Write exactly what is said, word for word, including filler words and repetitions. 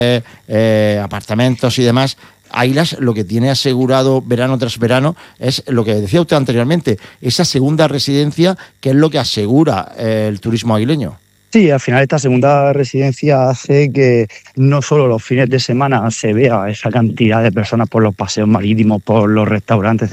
eh, apartamentos y demás. Ailas lo que tiene asegurado verano tras verano es lo que decía usted anteriormente, esa segunda residencia que es lo que asegura eh, el turismo aguileño. Sí, al final esta segunda residencia hace que no solo los fines de semana se vea esa cantidad de personas por los paseos marítimos, por los restaurantes,